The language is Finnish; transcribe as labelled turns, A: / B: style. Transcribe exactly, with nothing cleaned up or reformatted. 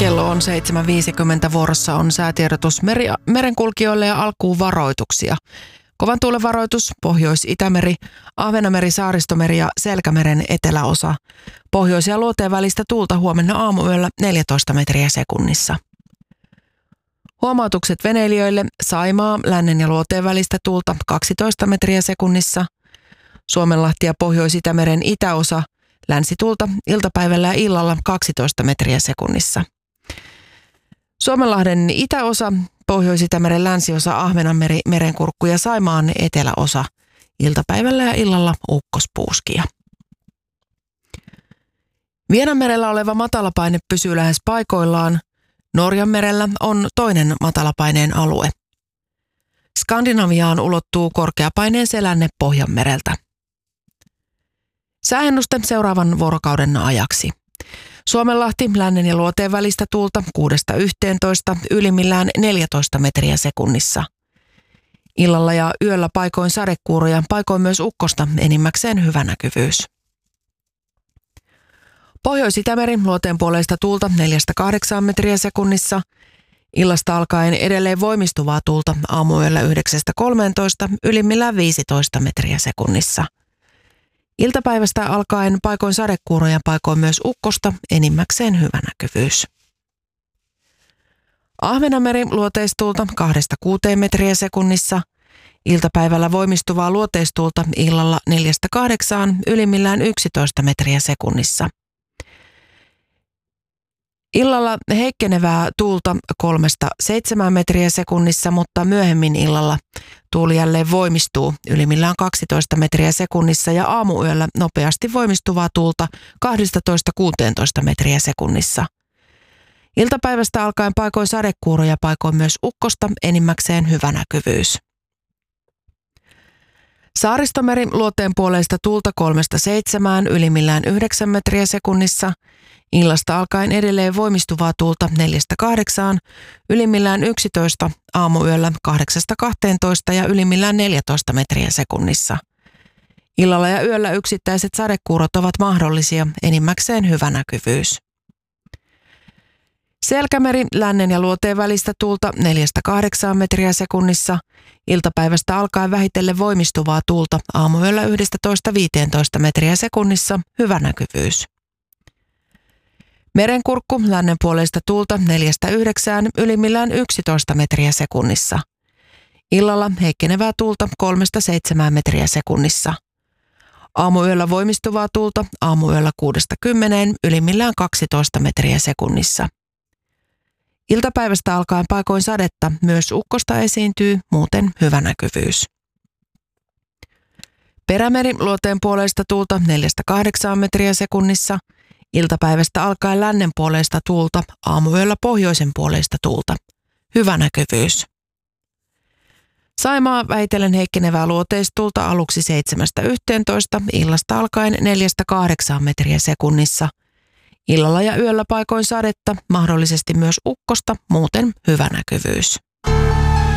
A: Kello on seitsemän viisikymmentä, vuorossa on säätiedotus meri, merenkulkijoille ja alkuun varoituksia. Kovan tuulen varoitus Pohjois-Itämeri, Ahvenanmeri, Saaristomeri ja Selkämeren eteläosa. Pohjois- ja luoteen välistä tuulta huomenna aamuyöllä neljätoista metriä sekunnissa. Huomautukset veneilijöille: Saimaa, lännen ja luoteen välistä tuulta kaksitoista metriä sekunnissa. Suomenlahti ja Pohjois-Itämeren itäosa, länsituulta iltapäivällä ja illalla kaksitoista metriä sekunnissa. Suomenlahden itäosa, Pohjois-Itämeren länsiosa, Ahvenanmeri, Merenkurkku ja Saimaan eteläosa, iltapäivällä ja illalla ukkospuuskia. Vienanmerellä oleva matalapaine pysyy lähes paikoillaan. Norjanmerellä on toinen matalapaineen alue. Skandinaviaan ulottuu korkeapaineen selänne Pohjanmereltä. Sääennuste seuraavan vuorokauden ajaksi. Suomenlahti, lännen ja luoteen välistä tuulta kuudesta yhteentoista, ylimmillään neljätoista metriä sekunnissa. Illalla ja yöllä paikoin sadekuuroja, paikoin myös ukkosta, enimmäkseen hyvä näkyvyys. Pohjois-Itämeri, luoteen puoleista tuulta neljästä kahdeksaan metriä sekunnissa. Illasta alkaen edelleen voimistuvaa tuulta, aamuyöllä yhdeksästä kolmeentoista, ylimmillään viisitoista metriä sekunnissa. Iltapäivästä alkaen paikoin sadekuuroja, paikoin myös ukkosta, enimmäkseen hyvä näkyvyys. Ahvenanmeri, luoteistuulta kahdesta kuuteen metriä sekunnissa. Iltapäivällä voimistuvaa luoteistuulta, illalla neljästä kahdeksaan, ylimmillään yksitoista metriä sekunnissa. Illalla heikkenevää tuulta kolmesta seitsemään metriä sekunnissa, mutta myöhemmin illalla tuuli jälleen voimistuu, ylimmillään kaksitoista metriä sekunnissa, ja aamuyöllä nopeasti voimistuvaa tuulta kaksitoista kuusitoista metriä sekunnissa. Iltapäivästä alkaen paikoin sadekuuroja, paikoin myös ukkosta, enimmäkseen hyvä näkyvyys. Saaristomeri, luoteen puoleista tuulta kolmesta seitsemään, ylimmillään yhdeksän metriä sekunnissa. Illasta alkaen edelleen voimistuvaa tuulta neljästä kahdeksaan, ylimmillään yksitoista, aamuyöllä kahdeksasta kahteentoista ja ylimmillään neljätoista metriä sekunnissa. Illalla ja yöllä yksittäiset sadekuurot ovat mahdollisia, enimmäkseen hyvä näkyvyys. Selkämeri, lännen ja luoteen välistä tuulta neljästä kahdeksaan metriä sekunnissa. Iltapäivästä alkaen vähitellen voimistuvaa tuulta, aamuyöllä yksitoista viisitoista metriä sekunnissa, hyvä näkyvyys. Merenkurkku, lännen puoleista tuulta neljästä yhdeksään, ylimmillään yksitoista metriä sekunnissa. Illalla heikkenevää tuulta kolmesta seitsemään metriä sekunnissa. Aamuyöllä voimistuvaa tuulta, aamuyöllä kuudesta kymmeneen, ylimmillään kaksitoista metriä sekunnissa. Iltapäivästä alkaen paikoin sadetta, myös ukkosta esiintyy, muuten hyvä näkyvyys. Perämeri, luoteen puoleista tuulta neljästä kahdeksaan metriä sekunnissa. Iltapäivästä alkaen lännen puoleista tuulta, aamuyöllä pohjoisen puoleista tuulta. Hyvä näkyvyys. Saimaa, vähitellen heikkenevää luoteistuulta aluksi seitsemästä yhteentoista, illasta alkaen neljästä kahdeksaan metriä sekunnissa. Illalla ja yöllä paikoin sadetta, mahdollisesti myös ukkosta, muuten hyvä näkyvyys.